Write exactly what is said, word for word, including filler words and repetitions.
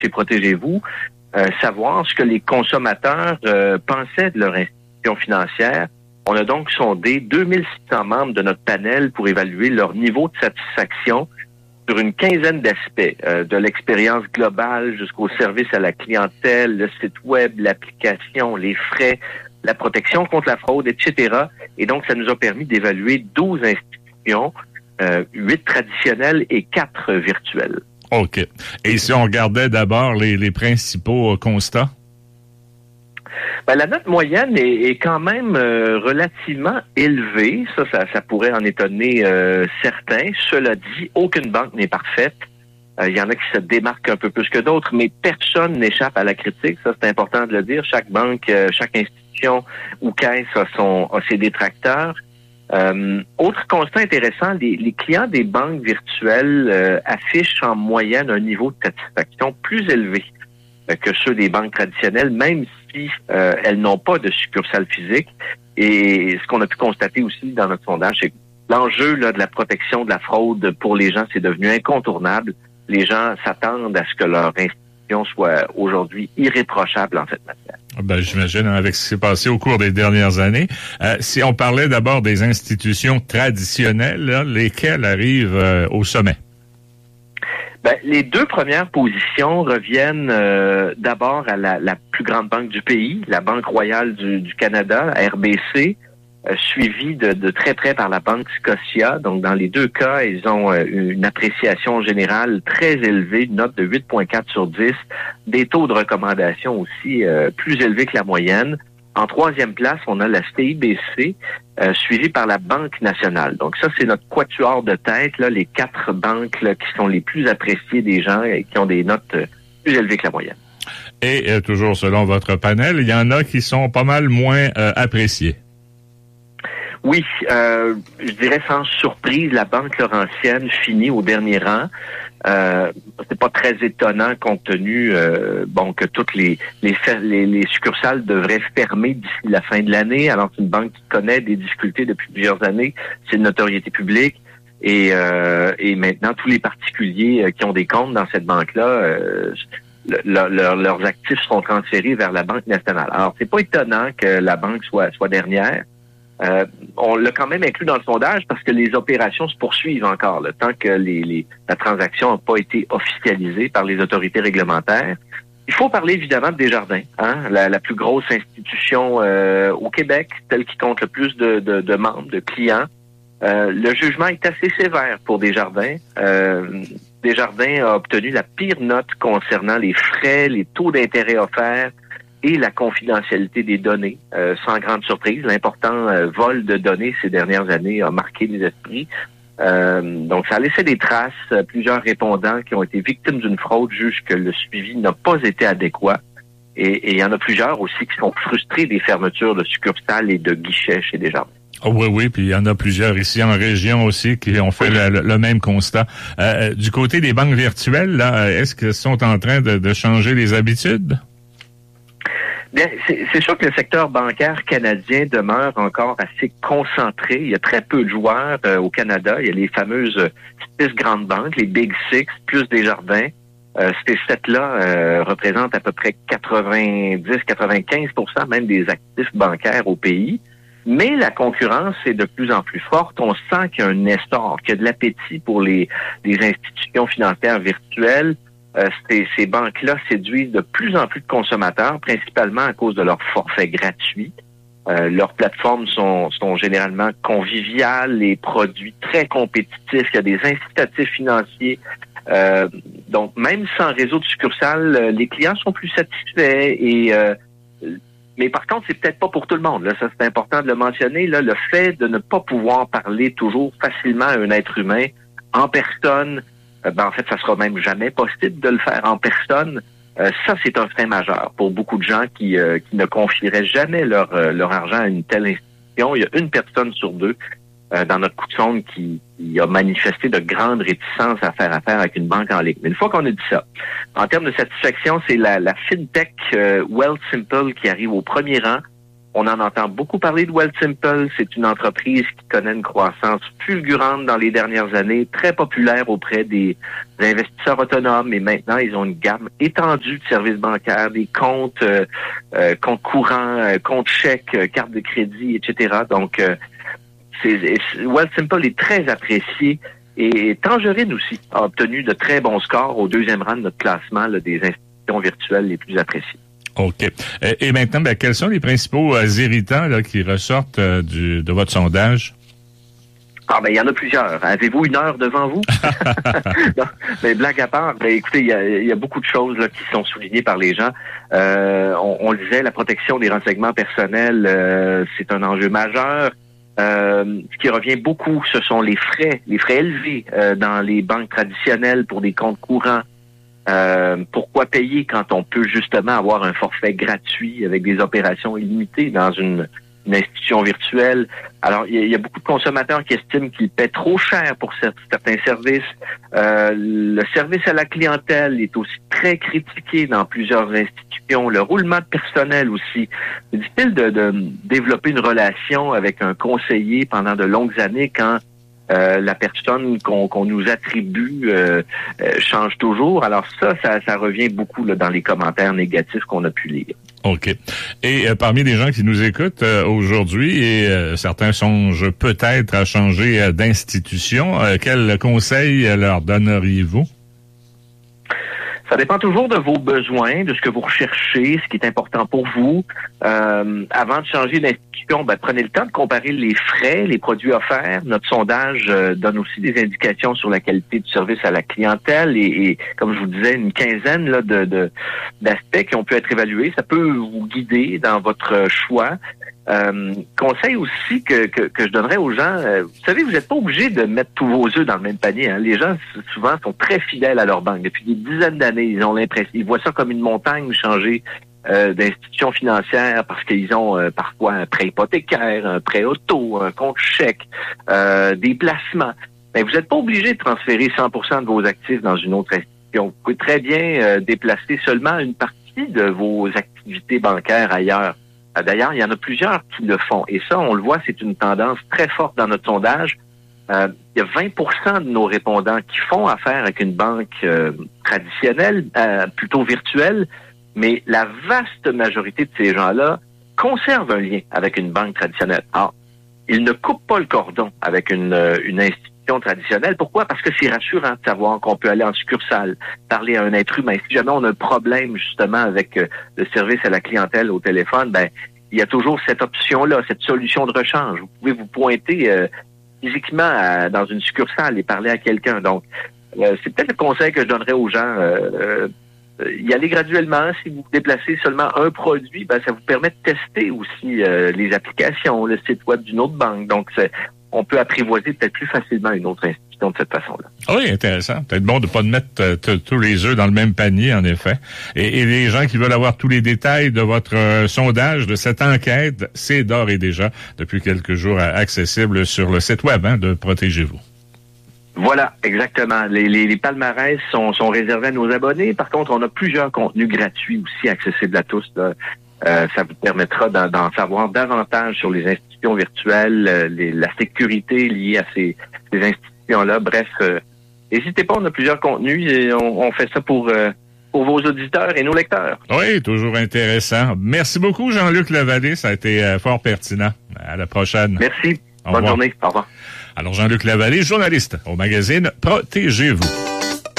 chez Protégez-vous, euh, savoir ce que les consommateurs euh, pensaient de leur institution financière. On a donc sondé deux mille six cents membres de notre panel pour évaluer leur niveau de satisfaction sur une quinzaine d'aspects, euh, de l'expérience globale jusqu'au service à la clientèle, le site web, l'application, les frais, la protection contre la fraude, et cetera. Et donc, ça nous a permis d'évaluer douze institutions, euh, huit traditionnelles et quatre virtuelles. OK. Et si on regardait d'abord les, les principaux constats? Ben, la note moyenne est, est quand même euh, relativement élevée. Ça, ça, ça pourrait en étonner euh, certains. Cela dit, aucune banque n'est parfaite. Il euh, y en a qui se démarquent un peu plus que d'autres, mais personne n'échappe à la critique. Ça, c'est important de le dire. Chaque banque, euh, chaque institution ou caisse a, son, a ses détracteurs. Euh, autre constat intéressant, les, les clients des banques virtuelles euh, affichent en moyenne un niveau de satisfaction plus élevé euh, que ceux des banques traditionnelles, même si euh, elles n'ont pas de succursale physique. Et ce qu'on a pu constater aussi dans notre sondage, c'est que l'enjeu là, de la protection de la fraude pour les gens, c'est devenu incontournable. Les gens s'attendent à ce que leur institution soit aujourd'hui irréprochable en cette matière. Ben, j'imagine, avec ce qui s'est passé au cours des dernières années. Euh, si on parlait d'abord des institutions traditionnelles, là, lesquelles arrivent euh, au sommet? Ben, les deux premières positions reviennent euh, d'abord à la, la plus grande banque du pays, la Banque royale du, du Canada, R B C, euh, suivie de, de très près par la Banque Scotia. Donc, dans les deux cas, ils ont euh, une appréciation générale très élevée, une note de huit virgule quatre sur dix, des taux de recommandation aussi euh, plus élevés que la moyenne. En troisième place, on a la C I B C, euh, suivie par la Banque nationale. Donc ça, c'est notre quatuor de tête, là, les quatre banques là, qui sont les plus appréciées des gens et qui ont des notes euh, plus élevées que la moyenne. Et euh, toujours selon votre panel, il y en a qui sont pas mal moins euh, appréciées. Oui, euh, je dirais sans surprise, la Banque Laurentienne finit au dernier rang. Euh, c'est pas très étonnant compte tenu euh, bon que toutes les les, les les succursales devraient fermer d'ici la fin de l'année, alors qu'une banque qui connaît des difficultés depuis plusieurs années, c'est une notoriété publique. Et euh, et maintenant tous les particuliers euh, qui ont des comptes dans cette banque-là, euh, le, le, leurs actifs seront transférés vers la Banque nationale. Alors c'est pas étonnant que la banque soit soit dernière. Euh, on l'a quand même inclus dans le sondage parce que les opérations se poursuivent encore, là, tant que les, les, la transaction n'a pas été officialisée par les autorités réglementaires. Il faut parler évidemment de Desjardins, hein, la, la plus grosse institution euh, au Québec, celle qui compte le plus de, de, de membres, de clients. Euh, le jugement est assez sévère pour Desjardins. Euh, Desjardins a obtenu la pire note concernant les frais, les taux d'intérêt offerts et la confidentialité des données. Euh, sans grande surprise, l'important euh, vol de données ces dernières années a marqué les esprits. Euh, donc, ça a laissé des traces. Plusieurs répondants qui ont été victimes d'une fraude jugent que le suivi n'a pas été adéquat. Et il y en a plusieurs aussi qui sont frustrés des fermetures de succursales et de guichets chez Desjardins. Oh oui, oui, puis il y en a plusieurs ici en région aussi qui ont fait oui. le, le même constat. Euh, du côté des banques virtuelles, là, est-ce qu'elles sont en train de, de changer les habitudes? Bien, c'est, c'est sûr que le secteur bancaire canadien demeure encore assez concentré. Il y a très peu de joueurs euh, au Canada. Il y a les fameuses six grandes banques, les Big Six, plus Desjardins. Euh, ces sept-là euh, représentent à peu près quatre-vingt-dix à quatre-vingt-quinze pour cent même des actifs bancaires au pays. Mais la concurrence est de plus en plus forte. On sent qu'il y a un essor, qu'il y a de l'appétit pour les, les institutions financières virtuelles. Euh, ces, ces banques-là séduisent de plus en plus de consommateurs, principalement à cause de leurs forfaits gratuits. Euh, leurs plateformes sont, sont généralement conviviales, les produits très compétitifs, il y a des incitatifs financiers. Euh, donc, même sans réseau de succursales, les clients sont plus satisfaits. Et euh, mais par contre, c'est peut-être pas pour tout le monde. Là, ça c'est important de le mentionner. Là, le fait de ne pas pouvoir parler toujours facilement à un être humain en personne. Ben, en fait, ça sera même jamais possible de le faire en personne. Euh, ça, c'est un frein majeur pour beaucoup de gens qui, euh, qui ne confieraient jamais leur, euh, leur argent à une telle institution. Il y a une personne sur deux euh, dans notre coup de sonde qui, qui a manifesté de grandes réticences à faire affaire avec une banque en ligne. Mais une fois qu'on a dit ça, en termes de satisfaction, c'est la, la FinTech euh, Wealthsimple qui arrive au premier rang. On en entend beaucoup parler de Wealthsimple. C'est une entreprise qui connaît une croissance fulgurante dans les dernières années, très populaire auprès des investisseurs autonomes. Et maintenant, ils ont une gamme étendue de services bancaires, des comptes, euh, euh, comptes courants, euh, comptes chèques, euh, cartes de crédit, et cetera. Donc, euh, c'est, Wealthsimple est très apprécié. Et Tangerine aussi a obtenu de très bons scores au deuxième rang de notre classement là, des institutions virtuelles les plus appréciées. OK. Et maintenant, ben, quels sont les principaux euh, irritants là, qui ressortent euh, du, de votre sondage? Ah ben il y en a plusieurs. Avez-vous une heure devant vous? Non, mais blague à part, ben, écoutez, il y a, il y a beaucoup de choses là, qui sont soulignées par les gens. Euh, on, on le disait, la protection des renseignements personnels, euh, c'est un enjeu majeur. Euh, ce qui revient beaucoup, ce sont les frais, les frais élevés euh, dans les banques traditionnelles pour des comptes courants. Euh, pourquoi payer quand on peut justement avoir un forfait gratuit avec des opérations illimitées dans une, une institution virtuelle? Alors, il y, y a beaucoup de consommateurs qui estiment qu'ils paient trop cher pour certains services. Euh, le service à la clientèle est aussi très critiqué dans plusieurs institutions. Le roulement de personnel aussi. C'est difficile de, de développer une relation avec un conseiller pendant de longues années quand Euh, la personne qu'on, qu'on nous attribue euh, euh, change toujours. Alors ça, ça, ça revient beaucoup là, dans les commentaires négatifs qu'on a pu lire. OK. Et euh, parmi les gens qui nous écoutent euh, aujourd'hui, et euh, certains songent peut-être à changer euh, d'institution, euh, quel conseil leur donneriez-vous? Ça dépend toujours de vos besoins, de ce que vous recherchez, ce qui est important pour vous. Euh, avant de changer d'institution, ben, prenez le temps de comparer les frais, les produits offerts. Notre sondage euh, donne aussi des indications sur la qualité du service à la clientèle et, et comme je vous disais, une quinzaine là, de, de d'aspects qui ont pu être évalués. Ça peut vous guider dans votre choix. Euh, conseil aussi que, que, que je donnerais aux gens, euh, vous savez, vous n'êtes pas obligé de mettre tous vos œufs dans le même panier. Hein. Les gens, souvent, sont très fidèles à leur banque. Depuis des dizaines d'années, ils ont l'impression, ils voient ça comme une montagne changer euh, d'institution financière parce qu'ils ont euh, parfois un prêt hypothécaire, un prêt auto, un compte chèque, euh, des placements. Mais vous n'êtes pas obligé de transférer cent pour cent de vos actifs dans une autre institution. Vous pouvez très bien euh, déplacer seulement une partie de vos activités bancaires ailleurs. D'ailleurs, il y en a plusieurs qui le font. Et ça, on le voit, c'est une tendance très forte dans notre sondage. Euh, il y a vingt pour cent de nos répondants qui font affaire avec une banque euh, traditionnelle, euh, plutôt virtuelle, mais la vaste majorité de ces gens-là conservent un lien avec une banque traditionnelle. Alors, ils ne coupent pas le cordon avec une, une institution traditionnelle. Pourquoi? Parce que c'est rassurant de savoir qu'on peut aller en succursale, parler à un être humain. Si jamais on a un problème, justement, avec euh, le service à la clientèle au téléphone, ben il y a toujours cette option-là, cette solution de rechange. Vous pouvez vous pointer euh, physiquement à, dans une succursale et parler à quelqu'un. Donc, euh, c'est peut-être le conseil que je donnerais aux gens. Euh, euh, y aller graduellement. Si vous déplacez seulement un produit, ben ça vous permet de tester aussi euh, les applications, le site web d'une autre banque. Donc, c'est on peut apprivoiser peut-être plus facilement une autre institution de cette façon-là. Oui, intéressant. Peut-être bon de pas mettre euh, tous les œufs dans le même panier, en effet. Et, et les gens qui veulent avoir tous les détails de votre euh, sondage, de cette enquête, c'est d'ores et déjà, depuis quelques jours, accessible sur le site web hein, de Protégez-vous. Voilà, exactement. Les, les, les palmarès sont, sont réservés à nos abonnés. Par contre, on a plusieurs contenus gratuits aussi accessibles à tous. Là. Euh, ça vous permettra d'en, d'en savoir davantage sur les institutions virtuelles, euh, les, la sécurité liée à ces, ces institutions-là. Bref, euh, n'hésitez pas, on a plusieurs contenus et on, on fait ça pour, euh, pour vos auditeurs et nos lecteurs. Oui, toujours intéressant. Merci beaucoup, Jean-Luc Lavallée. Ça a été euh, fort pertinent. À la prochaine. Merci. Au Bonne revoir. journée. Au revoir. Alors, Jean-Luc Lavallée, journaliste au magazine Protégez-vous.